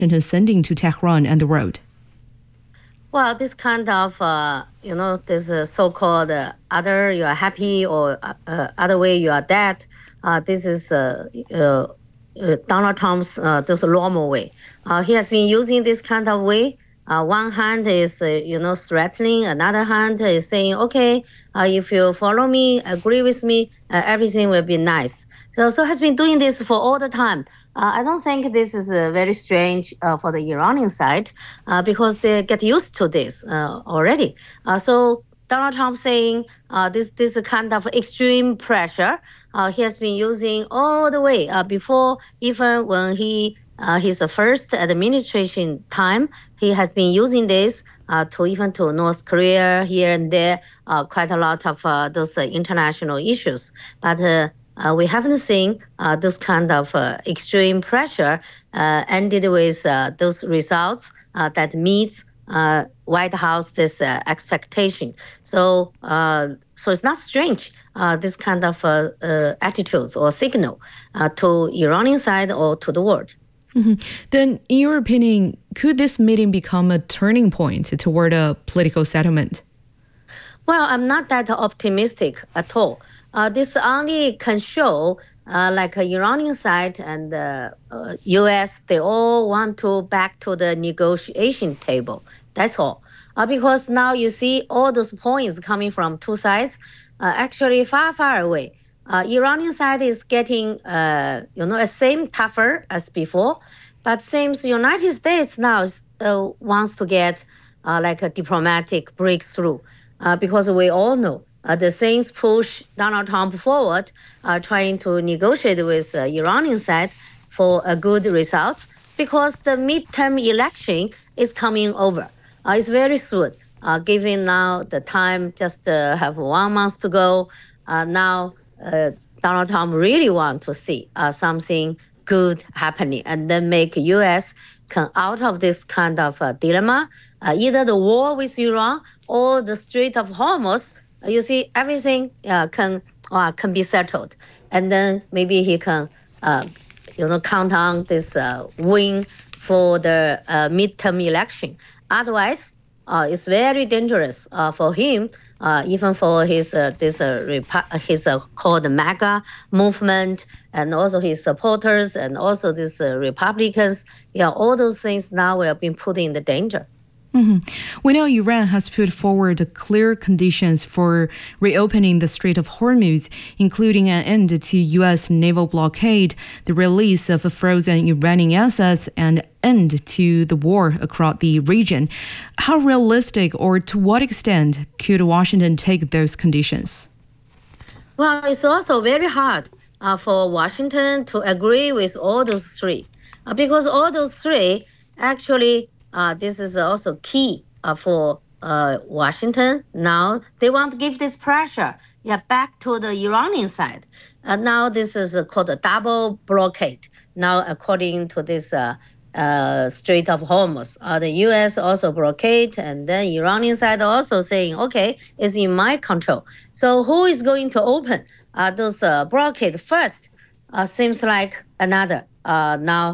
sending to Tehran and the world? Well, this kind of, this so-called other you are happy or other way you are dead. This is Donald Trump's this normal way. He has been using this kind of way. One hand is, threatening. Another hand is saying, okay, if you follow me, agree with me, everything will be nice. So has been doing this for all the time. I don't think this is very strange for the Iranian side because they get used to this already. So Donald Trump saying this kind of extreme pressure he has been using all the way before, even when his first administration time, he has been using this to even to North Korea here and there, quite a lot of those international issues. But we haven't seen this kind of extreme pressure ended with those results that meet White House this expectation. So it's not strange this kind of attitudes or signal to Iranian side or to the world. Then, in your opinion, could this meeting become a turning point toward a political settlement? Well, I'm not that optimistic at all. This only can show like Iranian side and U.S., they all want to back to the negotiation table. That's all. Because now you see all those points coming from two sides, actually far, far away. Iranian side is getting, same tougher as before, but seems United States now wants to get like a diplomatic breakthrough because we all know the things push Donald Trump forward, trying to negotiate with Iranian side for a good results because the midterm election is coming over. It's very soon. Given now the time just have 1 month to go, now Donald Trump really want to see something good happening and then make U.S. come out of this kind of dilemma, either the war with Iran or the Strait of Hormuz. You see, everything can be settled, and then maybe he can, count on this win for the midterm election. Otherwise, it's very dangerous for him, even for his called MAGA movement, and also his supporters, and also these Republicans. Yeah, all those things now will be put in the danger. We know Iran has put forward clear conditions for reopening the Strait of Hormuz, including an end to U.S. naval blockade, the release of frozen Iranian assets, and end to the war across the region. How realistic or to what extent could Washington take those conditions? Well, it's also very hard for Washington to agree with all those three, because all those three actually this is also key for Washington. Now they want to give this pressure back to the Iranian side. Now this is called a double blockade. Now according to this Strait of Hormuz, the U.S. also blockade, and then Iranian side also saying, okay, it's in my control. So who is going to open those blockade first? Seems like another now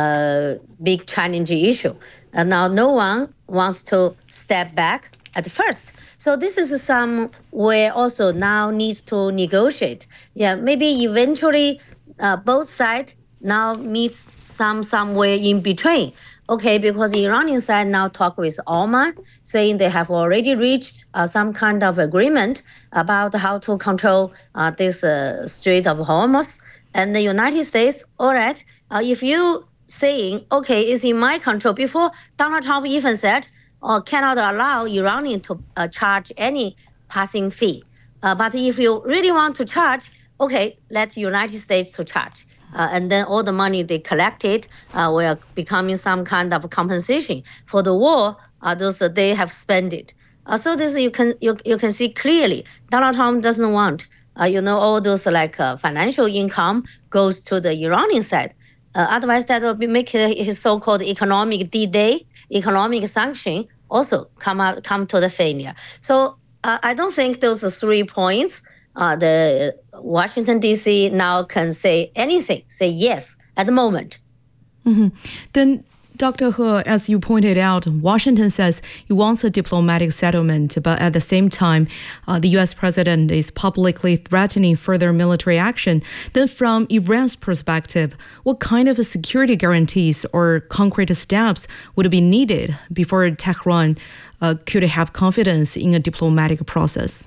big challenging issue. And now no one wants to step back at first. So this is somewhere also now needs to negotiate. Yeah, maybe eventually both sides now meet somewhere in between. Okay, because the Iranian side now talk with Oman, saying they have already reached some kind of agreement about how to control this Strait of Hormuz. And the United States, all right, if you saying, okay, it's in my control. Before Donald Trump even said, cannot allow Iranian to charge any passing fee. But if you really want to charge, okay, let United States to charge. And then all the money they collected will becoming some kind of compensation for the war those they have spent it. So this you can see clearly Donald Trump doesn't want all those like financial income goes to the Iranian side. Otherwise, that will make his so-called economic D-Day, economic sanction also come to the failure. So I don't think those 3 points, the Washington, D.C. now can say anything, say yes at the moment. Then Dr. He, as you pointed out, Washington says it wants a diplomatic settlement, but at the same time, the U.S. president is publicly threatening further military action. Then from Iran's perspective, what kind of security guarantees or concrete steps would be needed before Tehran could have confidence in a diplomatic process?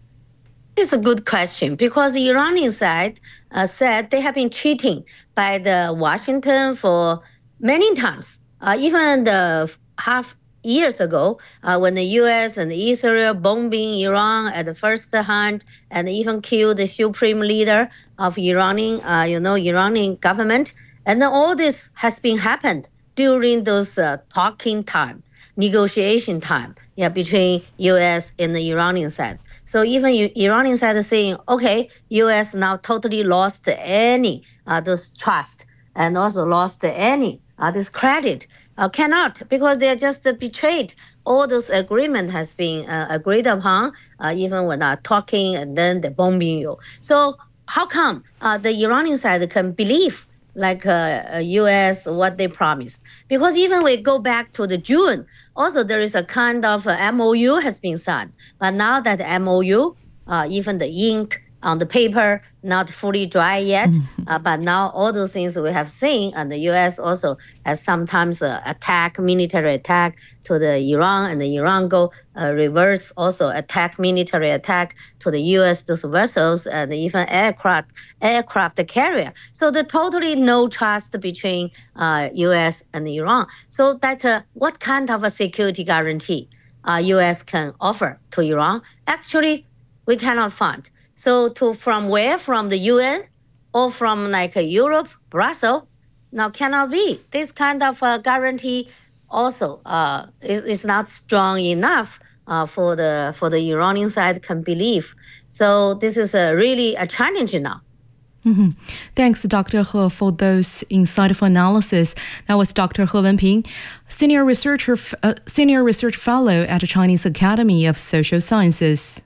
It's a good question because the Iranian side said they have been cheating by the Washington for many times. Even the half years ago, when the U.S. and Israel bombing Iran at the first hand and even killed the supreme leader of Iranian government, and then all this has been happened during those talking time, negotiation time, between U.S. and the Iranian side. So even Iranian side is saying, okay, U.S. now totally lost any those trust and also lost any this credit. Cannot, because they just betrayed all those agreement has been agreed upon, even when talking and then they bombing you. So how come the Iranian side can believe like U.S. what they promised? Because even we go back to the June, also there is a kind of MOU has been signed. But now that MOU, even the ink on the paper, not fully dry yet. But now all those things we have seen, and the U.S. also has sometimes military attack to the Iran, and the Iran go reverse also military attack to the U.S. those vessels and even aircraft carrier. So the totally no trust between U.S. and Iran. So that what kind of a security guarantee U.S. can offer to Iran? Actually, we cannot find. So from where? From the UN or from like Europe, Brussels? Now cannot be. This kind of guarantee also is not strong enough for the Iranian side can believe. So this is really a challenge now. Mm-hmm. Thanks, Dr. He, for those insightful analysis. That was Dr. He Wenping, senior research fellow at the Chinese Academy of Social Sciences.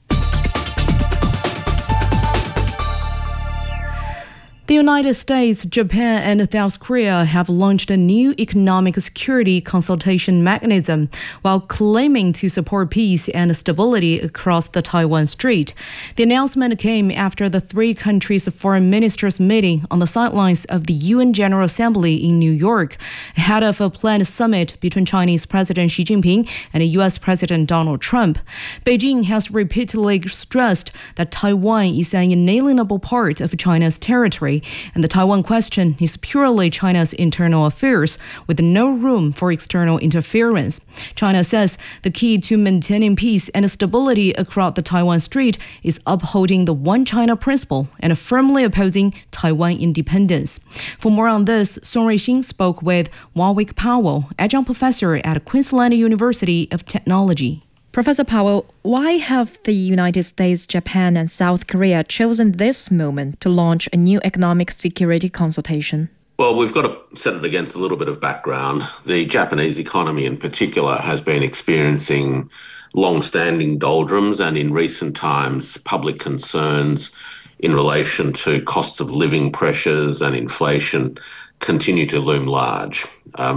The United States, Japan, and South Korea have launched a new economic security consultation mechanism while claiming to support peace and stability across the Taiwan Strait. The announcement came after the three countries' foreign ministers meeting on the sidelines of the UN General Assembly in New York, ahead of a planned summit between Chinese President Xi Jinping and U.S. President Donald Trump. Beijing has repeatedly stressed that Taiwan is an inalienable part of China's territory, and the Taiwan question is purely China's internal affairs, with no room for external interference. China says the key to maintaining peace and stability across the Taiwan Strait is upholding the One China principle and firmly opposing Taiwan independence. For more on this, Song Ruixing spoke with Warwick Powell, adjunct professor at Queensland University of Technology. Professor Powell, why have the United States, Japan, and South Korea chosen this moment to launch a new economic security consultation? Well, we've got to set it against a little bit of background. The Japanese economy in particular has been experiencing long-standing doldrums, and in recent times, public concerns in relation to costs of living pressures and inflation continue to loom large.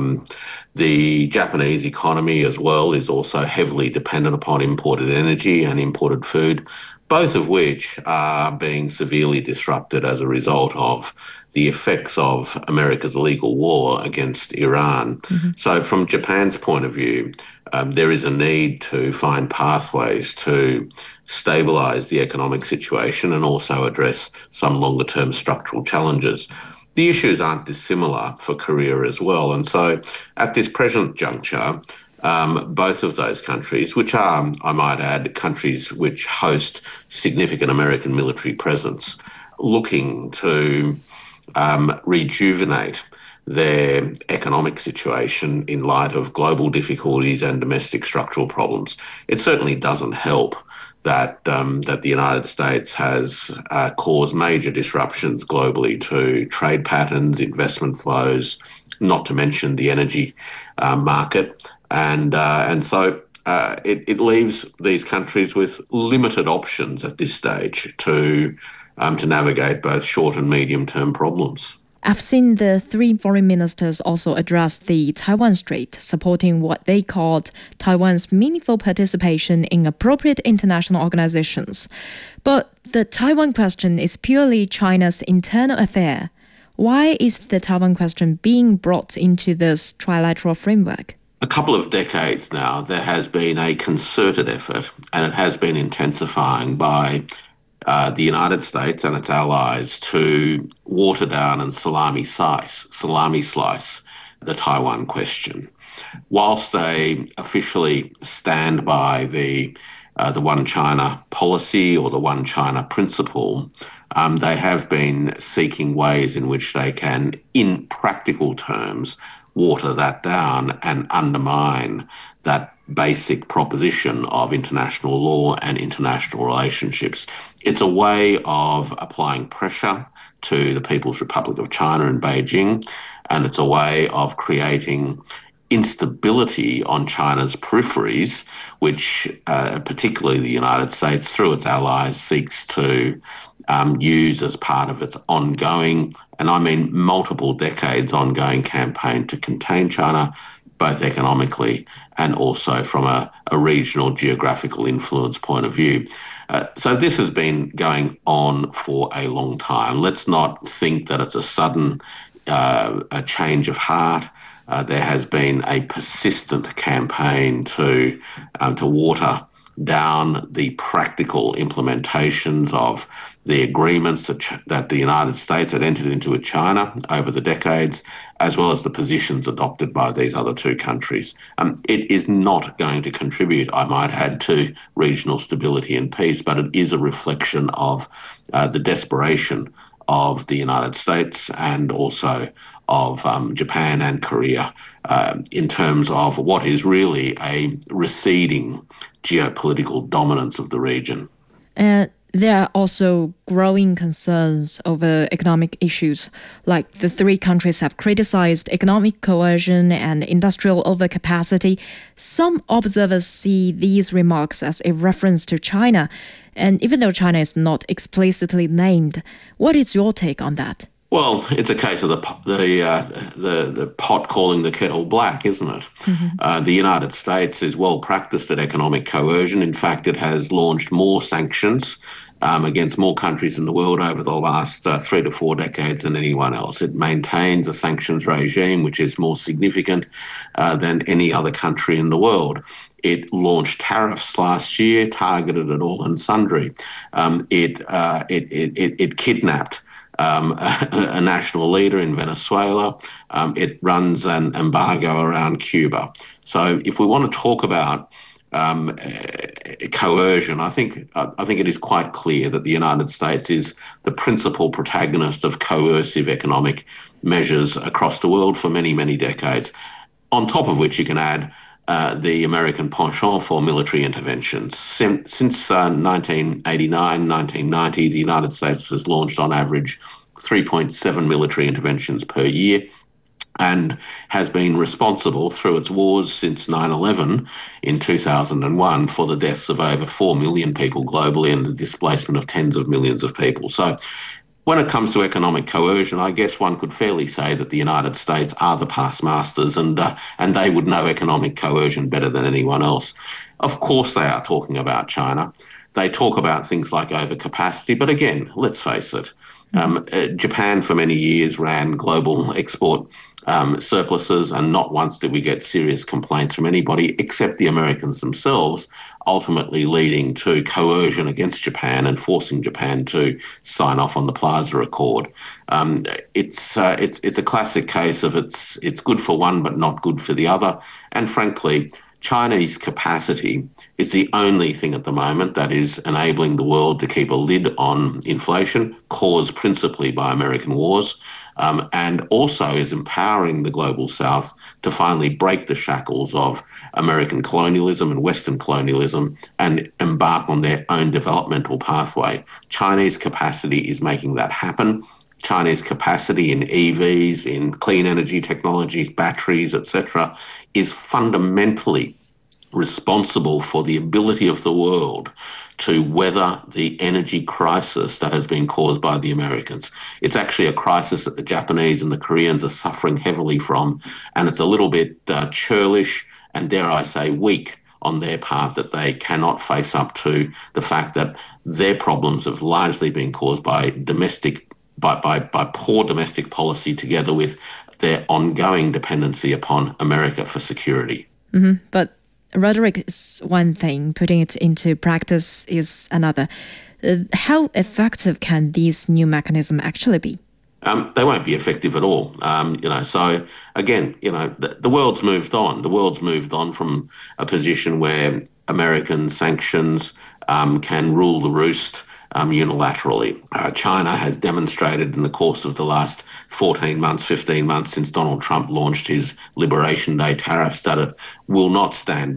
The Japanese economy as well is also heavily dependent upon imported energy and imported food, both of which are being severely disrupted as a result of the effects of America's illegal war against Iran. Mm-hmm. So from Japan's point of view, there is a need to find pathways to stabilise the economic situation and also address some longer-term structural challenges. The issues aren't dissimilar for Korea as well. And so at this present juncture, both of those countries, which are, I might add, countries which host significant American military presence, looking to rejuvenate their economic situation in light of global difficulties and domestic structural problems. It certainly doesn't help that the United States has caused major disruptions globally to trade patterns, investment flows, not to mention the energy market, and so it leaves these countries with limited options at this stage to navigate both short and medium term problems. I've seen the three foreign ministers also address the Taiwan Strait, supporting what they called Taiwan's meaningful participation in appropriate international organizations. But the Taiwan question is purely China's internal affair. Why is the Taiwan question being brought into this trilateral framework? A couple of decades now, there has been a concerted effort, and it has been intensifying by the United States and its allies to water down and salami slice the Taiwan question. Whilst they officially stand by the One China policy or the One China principle, they have been seeking ways in which they can, in practical terms, water that down and undermine that basic proposition of international law and international relationships. It's a way of applying pressure to the People's Republic of China in Beijing, and it's a way of creating instability on China's peripheries, which particularly the United States, through its allies, seeks to use as part of its ongoing, and I mean multiple decades ongoing campaign to contain China, both economically and also from a regional geographical influence point of view. So this has been going on for a long time. Let's not think that it's a sudden a change of heart. There has been a persistent campaign to water down the practical implementations of the agreements that the United States had entered into with China over the decades, as well as the positions adopted by these other two countries. It is not going to contribute, I might add, to regional stability and peace, but it is a reflection of the desperation of the United States and also of Japan and Korea in terms of what is really a receding geopolitical dominance of the region. There are also growing concerns over economic issues, like the three countries have criticized economic coercion and industrial overcapacity. Some observers see these remarks as a reference to China, and even though China is not explicitly named, what is your take on that? Well, it's a case of the pot calling the kettle black, isn't it? Mm-hmm. The United States is well practiced at economic coercion. In fact, it has launched more sanctions against more countries in the world over the last 3 to 4 decades than anyone else. It maintains a sanctions regime which is more significant than any other country in the world. It launched tariffs last year, targeted at all and sundry. It kidnapped a national leader in Venezuela. It runs an embargo around Cuba. So if we want to talk about coercion, I think it is quite clear that the United States is the principal protagonist of coercive economic measures across the world for many, many decades, on top of which you can add the American penchant for military interventions. Since 1989, 1990, the United States has launched on average 3.7 military interventions per year and has been responsible through its wars since 9/11 in 2001 for the deaths of over 4 million people globally and the displacement of tens of millions of people. So when it comes to economic coercion, I guess one could fairly say that the United States are the past masters and they would know economic coercion better than anyone else. Of course they are talking about China. They talk about things like overcapacity, but again, let's face it, Japan for many years ran global export surpluses, and not once did we get serious complaints from anybody except the Americans themselves, ultimately leading to coercion against Japan and forcing Japan to sign off on the Plaza Accord. It's a classic case of it's good for one but not good for the other, and frankly, Chinese capacity is the only thing at the moment that is enabling the world to keep a lid on inflation, caused principally by American wars, and also is empowering the global south to finally break the shackles of American colonialism and Western colonialism and embark on their own developmental pathway. Chinese capacity is making that happen. Chinese capacity in EVs, in clean energy technologies, batteries, etc., is fundamentally responsible for the ability of the world to weather the energy crisis that has been caused by the Americans. It's actually a crisis that the Japanese and the Koreans are suffering heavily from, and it's a little bit churlish and, dare I say, weak on their part that they cannot face up to the fact that their problems have largely been caused by poor domestic policy together with their ongoing dependency upon America for security. Mm-hmm. But rhetoric is one thing, putting it into practice is another. How effective can these new mechanisms actually be? They won't be effective at all. So again, the world's moved on. The world's moved on from a position where American sanctions can rule the roost unilaterally. China has demonstrated in the course of the last 14 months, 15 months since Donald Trump launched his Liberation Day tariffs that it will not stand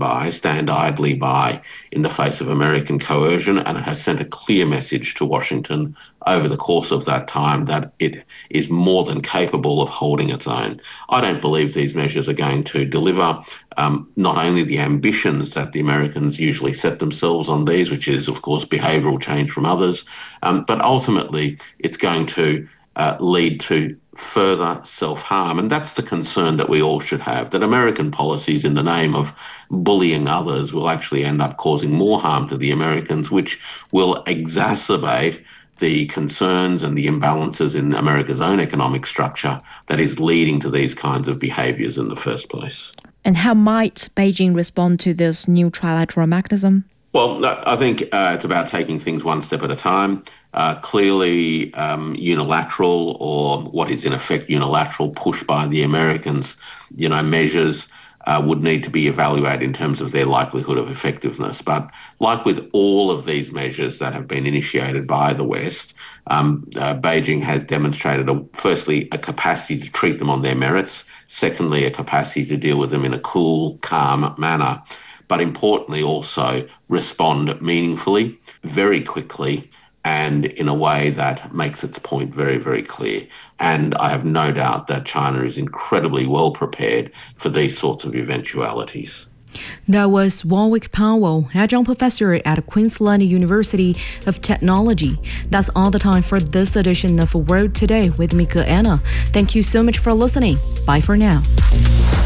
idly by in the face of American coercion, and it has sent a clear message to Washington over the course of that time that it is more than capable of holding its own. I don't believe these measures are going to deliver not only the ambitions that the Americans usually set themselves on these, which is, of course, behavioural change from others, but ultimately it's going to lead to further self-harm. And that's the concern that we all should have, that American policies in the name of bullying others will actually end up causing more harm to the Americans, which will exacerbate the concerns and the imbalances in America's own economic structure that is leading to these kinds of behaviours in the first place. And how might Beijing respond to this new trilateral mechanism? Well, I think it's about taking things one step at a time. Clearly, unilateral, or what is in effect unilateral push by the Americans, measures would need to be evaluated in terms of their likelihood of effectiveness. But like with all of these measures that have been initiated by the West, Beijing has demonstrated, firstly, a capacity to treat them on their merits, secondly, a capacity to deal with them in a cool, calm manner, but importantly also respond meaningfully, very quickly, and in a way that makes its point very, very clear. And I have no doubt that China is incredibly well prepared for these sorts of eventualities. That was Warwick Powell, adjunct professor at Queensland University of Technology. That's all the time for this edition of World Today with Mika Anna. Thank you so much for listening. Bye for now.